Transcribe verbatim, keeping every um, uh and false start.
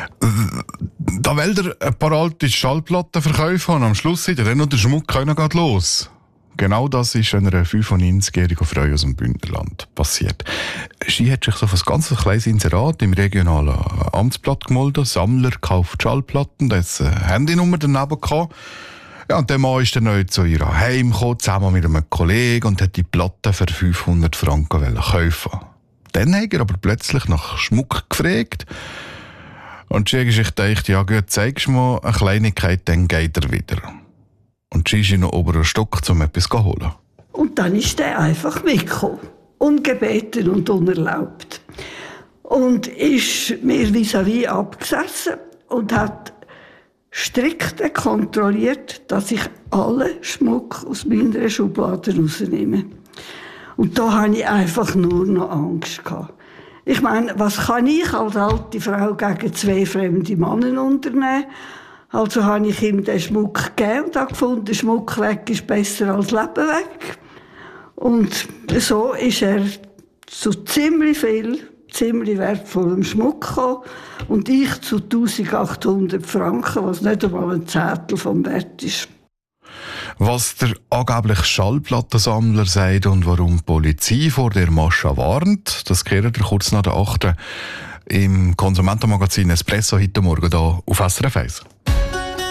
Da will er ein paar alte Schallplatten verkaufen und am Schluss sieht er dann noch den Schmuck geht los. Genau das ist einer fünfundneunzigjährigen Frau aus dem Bündnerland passiert. Sie hat sich so auf ein ganz kleines Inserat im regionalen Amtsblatt gemeldet. Sammler kauft Schallplatten, da hat eine Handynummer daneben gehabt. Ja, und der Mann ist dann neu zu ihr heim gekommen, zusammen mit einem Kollegen, und hat die Platte für fünfhundert Franken kaufen. Dann hat er aber plötzlich nach Schmuck gefragt. Und sie hat sich gedacht, ja gut, zeigst du mir eine Kleinigkeit, dann geht er wieder. Und sie ist in den oberen Stock, um etwas zu holen. Und dann ist er einfach mitgekommen. Ungebeten und unerlaubt. Und ist mir vis-à-vis abgesessen und hat strikt kontrolliert, dass ich alle Schmuck aus meiner Schublade rausnehme. Und da hatte ich einfach nur noch Angst gehabt. Ich meine, was kann ich als alte Frau gegen zwei fremde Männer unternehmen? Also habe ich ihm den Schmuck gegeben und habe gefunden, Schmuck weg ist besser als Leben weg. Und so ist er zu ziemlich viel, ziemlich wertvollem Schmuck gekommen. Und ich zu eintausendachthundert Franken, was nicht einmal ein Zehntel vom Wert ist. Was der angebliche Schallplattensammler sagt und warum die Polizei vor der Masche warnt, das kehrt ihr kurz nach der achten im Konsumentenmagazin Espresso heute Morgen hier auf S R F eins.